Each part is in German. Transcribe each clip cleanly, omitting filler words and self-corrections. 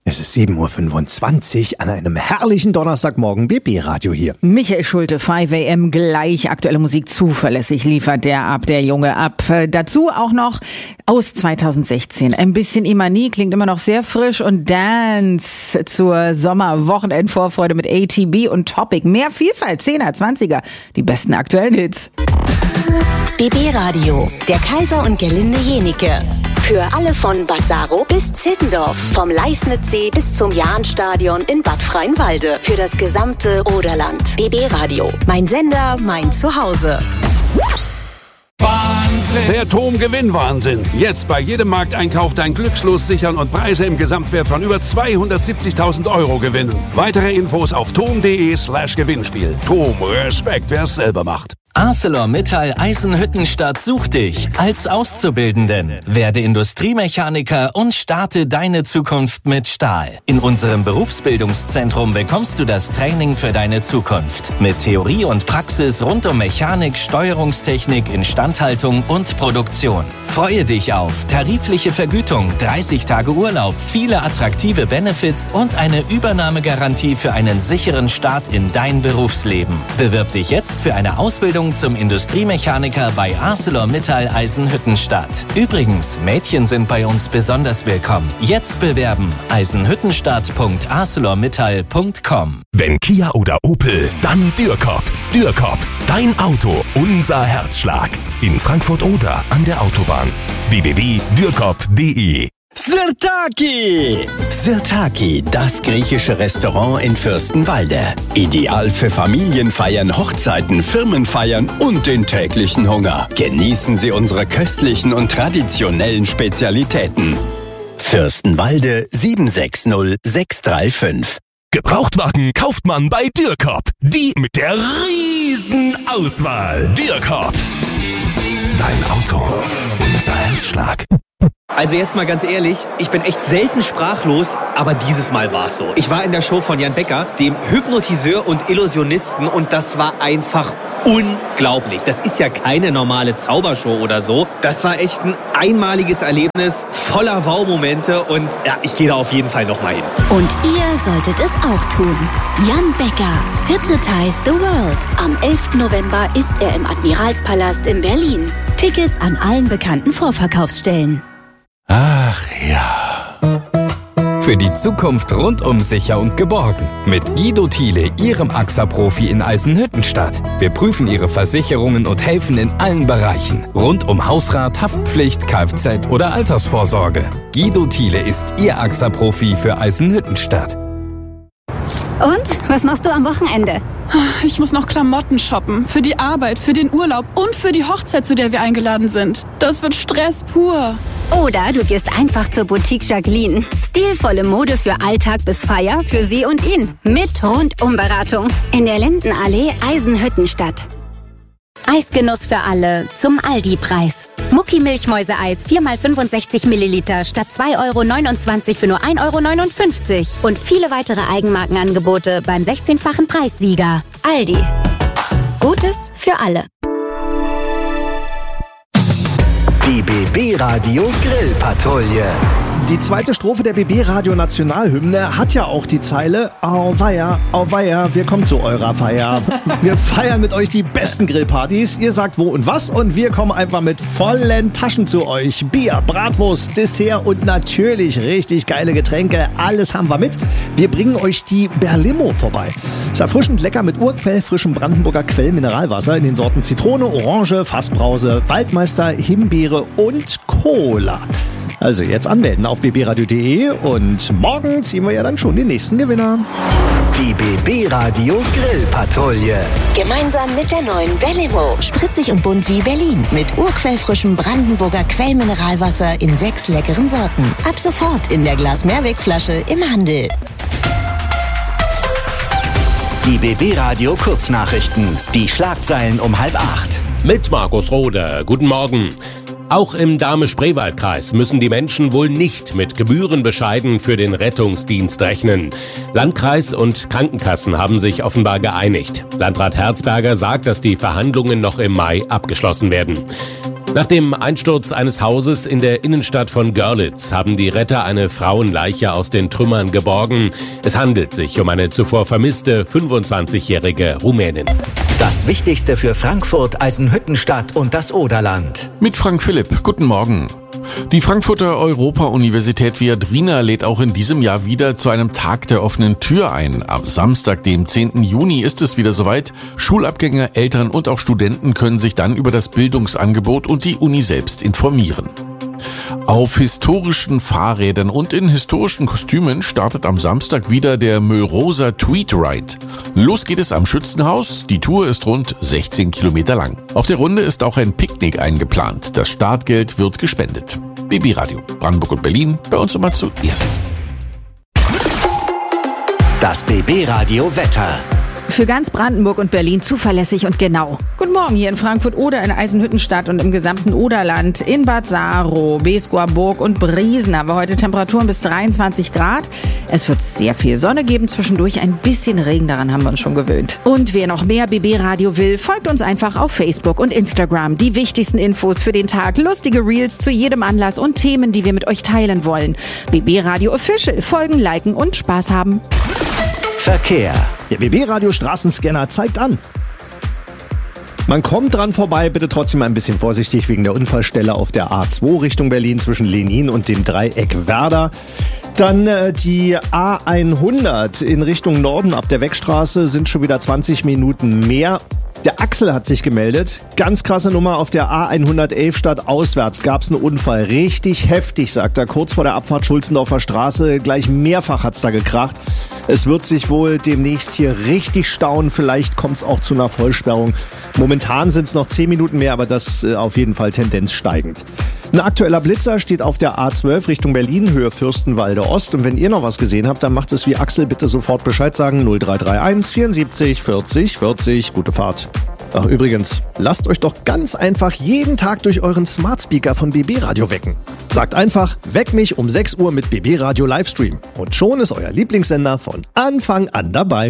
Es ist 7.25 Uhr an einem herrlichen Donnerstagmorgen, BB-Radio hier. Michael Schulte, 5 AM, gleich aktuelle Musik zuverlässig liefert der Junge ab. Dazu auch noch aus 2016. Ein bisschen Imani, klingt immer noch sehr frisch, und Dance zur Sommerwochenendvorfreude mit ATB und Topic. Mehr Vielfalt, 10er, 20er, die besten aktuellen Hits. BB-Radio, der Kaiser und Gerlinde Jenike. Für alle von Bad Saro bis Zittendorf, vom Leisnitzsee bis zum Jahnstadion in Bad Freienwalde. Für das gesamte Oderland. BB-Radio, mein Sender, mein Zuhause. Der TOM-Gewinnwahnsinn. Jetzt bei jedem Markteinkauf dein Glückslos sichern und Preise im Gesamtwert von über 270.000 € gewinnen. Weitere Infos auf tom.de/Gewinnspiel. TOM, Respekt, wer es selber macht. ArcelorMittal Eisenhüttenstadt sucht dich als Auszubildenden. Werde Industriemechaniker und starte deine Zukunft mit Stahl. In unserem Berufsbildungszentrum bekommst du das Training für deine Zukunft. Mit Theorie und Praxis rund um Mechanik, Steuerungstechnik, Instandhaltung und Produktion. Freue dich auf tarifliche Vergütung, 30 Tage Urlaub, viele attraktive Benefits und eine Übernahmegarantie für einen sicheren Start in dein Berufsleben. Bewirb dich jetzt für eine Ausbildung zum Industriemechaniker bei ArcelorMittal Eisenhüttenstadt. Übrigens, Mädchen sind bei uns besonders willkommen. Jetzt bewerben: eisenhüttenstadt.arcelormittal.com. Wenn Kia oder Opel, dann Dürkop. Dürkop, dein Auto, unser Herzschlag. In Frankfurt oder an der Autobahn. www.dürkop.de. Sirtaki! Sirtaki, das griechische Restaurant in Fürstenwalde. Ideal für Familienfeiern, Hochzeiten, Firmenfeiern und den täglichen Hunger. Genießen Sie unsere köstlichen und traditionellen Spezialitäten. Fürstenwalde 760635. Gebrauchtwagen kauft man bei Dürkop. Die mit der riesen Auswahl. Dürkop. Dein Auto, unser Herzschlag. Also jetzt mal ganz ehrlich, ich bin echt selten sprachlos, aber dieses Mal war's so. Ich war in der Show von Jan Becker, dem Hypnotiseur und Illusionisten, und das war einfach unglaublich. Das ist ja keine normale Zaubershow oder so. Das war echt ein einmaliges Erlebnis, voller Wow-Momente, und ja, ich gehe da auf jeden Fall nochmal hin. Und ihr solltet es auch tun. Jan Becker, Hypnotize the World. Am 11. November ist er im Admiralspalast in Berlin. Tickets an allen bekannten Vorverkaufsstellen. Ach ja. Für die Zukunft rundum sicher und geborgen. Mit Guido Thiele, Ihrem AXA-Profi in Eisenhüttenstadt. Wir prüfen Ihre Versicherungen und helfen in allen Bereichen. Rund um Hausrat, Haftpflicht, Kfz oder Altersvorsorge. Guido Thiele ist Ihr AXA-Profi für Eisenhüttenstadt. Und? Was machst du am Wochenende? Ich muss noch Klamotten shoppen. Für die Arbeit, für den Urlaub und für die Hochzeit, zu der wir eingeladen sind. Das wird Stress pur. Oder du gehst einfach zur Boutique Jacqueline. Stilvolle Mode für Alltag bis Feier, für sie und ihn. Mit Rundumberatung. In der Lindenallee Eisenhüttenstadt. Eisgenuss für alle zum Aldi-Preis. Mucki-Milchmäuse-Eis 4x65 Milliliter statt 2,29 € für nur 1,59 € und viele weitere Eigenmarkenangebote beim 16-fachen Preissieger. Aldi. Gutes für alle. Die BB-Radio Grillpatrouille. Die zweite Strophe der BB-Radio Nationalhymne hat ja auch die Zeile: Auweia, wir kommen zu eurer Feier. Wir feiern mit euch die besten Grillpartys. Ihr sagt wo und was, und wir kommen einfach mit vollen Taschen zu euch. Bier, Bratwurst, Dessert und natürlich richtig geile Getränke. Alles haben wir mit. Wir bringen euch die Berlimo vorbei. Ist erfrischend lecker mit urquellfrischem Brandenburger Quellmineralwasser in den Sorten Zitrone, Orange, Fassbrause, Waldmeister, Himbeere und Cola. Also jetzt anmelden auf bbradio.de und morgen ziehen wir ja dann schon den nächsten Gewinner. Die BB-Radio Grillpatrouille. Gemeinsam mit der neuen Berlimo. Spritzig und bunt wie Berlin. Mit urquellfrischem Brandenburger Quellmineralwasser in 6 leckeren Sorten. Ab sofort in der Glas-Mehrwegflasche im Handel. Die BB-Radio Kurznachrichten. Die Schlagzeilen um 7:30. Mit Markus Rohde. Guten Morgen. Auch im Dahme-Spreewald-Kreis müssen die Menschen wohl nicht mit Gebührenbescheiden für den Rettungsdienst rechnen. Landkreis und Krankenkassen haben sich offenbar geeinigt. Landrat Herzberger sagt, dass die Verhandlungen noch im Mai abgeschlossen werden. Nach dem Einsturz eines Hauses in der Innenstadt von Görlitz haben die Retter eine Frauenleiche aus den Trümmern geborgen. Es handelt sich um eine zuvor vermisste 25-jährige Rumänin. Das Wichtigste für Frankfurt, Eisenhüttenstadt und das Oderland. Mit Frank Philipp. Guten Morgen. Die Frankfurter Europa-Universität Viadrina lädt auch in diesem Jahr wieder zu einem Tag der offenen Tür ein. Am Samstag, dem 10. Juni, ist es wieder soweit. Schulabgänger, Eltern und auch Studenten können sich dann über das Bildungsangebot und die Uni selbst informieren. Auf historischen Fahrrädern und in historischen Kostümen startet am Samstag wieder der Möllrosa Tweed Ride. Los geht es am Schützenhaus. Die Tour ist rund 16 Kilometer lang. Auf der Runde ist auch ein Picknick eingeplant. Das Startgeld wird gespendet. BB Radio, Brandenburg und Berlin, bei uns immer zuerst. Das BB Radio Wetter. Für ganz Brandenburg und Berlin zuverlässig und genau. Guten Morgen hier in Frankfurt oder in Eisenhüttenstadt und im gesamten Oderland. In Bad Saro, Beeskower Burg und Briesen haben wir heute Temperaturen bis 23 Grad. Es wird sehr viel Sonne geben, zwischendurch ein bisschen Regen, daran haben wir uns schon gewöhnt. Und wer noch mehr BB Radio will, folgt uns einfach auf Facebook und Instagram. Die wichtigsten Infos für den Tag, lustige Reels zu jedem Anlass und Themen, die wir mit euch teilen wollen. BB Radio Official, folgen, liken und Spaß haben. Verkehr. Der BB-Radio Straßenscanner zeigt an. Man kommt dran vorbei, bitte trotzdem ein bisschen vorsichtig wegen der Unfallstelle auf der A2 Richtung Berlin zwischen Lenin und dem Dreieck Werder. Dann die A100 in Richtung Norden ab der Wegstraße sind schon wieder 20 Minuten mehr. Der Axel hat sich gemeldet. Ganz krasse Nummer, auf der A111 stadtauswärts gab es einen Unfall. Richtig heftig, sagt er. Kurz vor der Abfahrt Schulzendorfer Straße. Gleich mehrfach hat's da gekracht. Es wird sich wohl demnächst hier richtig stauen. Vielleicht kommt es auch zu einer Vollsperrung. Momentan sind es noch 10 Minuten mehr, aber das auf jeden Fall Tendenz steigend. Ein aktueller Blitzer steht auf der A12 Richtung Berlin, Höhe Fürstenwalde Ost. Und wenn ihr noch was gesehen habt, dann macht es wie Axel, bitte sofort Bescheid sagen. 0331 74 40 40. Gute Fahrt. Ach übrigens, lasst euch doch ganz einfach jeden Tag durch euren Smart Speaker von BB Radio wecken. Sagt einfach, weck mich um 6 Uhr mit BB Radio Livestream. Und schon ist euer Lieblingssender von Anfang an dabei.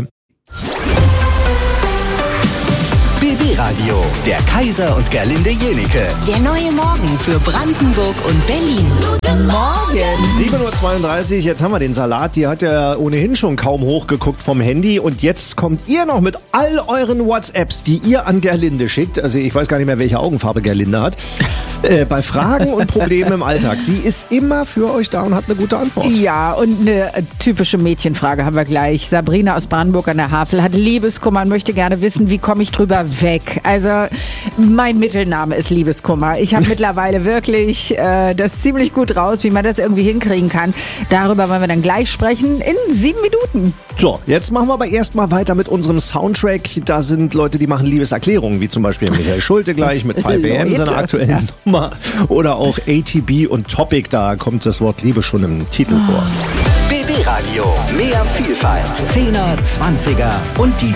BB Radio, der Kaiser und Gerlinde Jenike. Der neue Morgen für Brandenburg und Berlin. Guten Morgen. 7.32 Uhr, jetzt haben wir den Salat. Die hat ja ohnehin schon kaum hochgeguckt vom Handy. Und jetzt kommt ihr noch mit all euren WhatsApps, die ihr an Gerlinde schickt. Also ich weiß gar nicht mehr, welche Augenfarbe Gerlinde hat. Bei Fragen und Problemen im Alltag. Sie ist immer für euch da und hat eine gute Antwort. Ja, und eine typische Mädchenfrage haben wir gleich. Sabrina aus Brandenburg an der Havel hat Liebeskummer und möchte gerne wissen, wie komme ich drüber weg. Also mein Mittelname ist Liebeskummer. Ich habe mittlerweile wirklich das ziemlich gut raus, wie man das irgendwie hinkriegen kann. Darüber wollen wir dann gleich sprechen in 7 Minuten. So, jetzt machen wir aber erstmal weiter mit unserem Soundtrack. Da sind Leute, die machen Liebeserklärungen, wie zum Beispiel Michael Schulte gleich mit 5am seiner aktuellen Nummer. Oder auch ATB und Topic, da kommt das Wort Liebe schon im Titel vor. BB Radio, mehr Vielfalt, 10er, 20er und die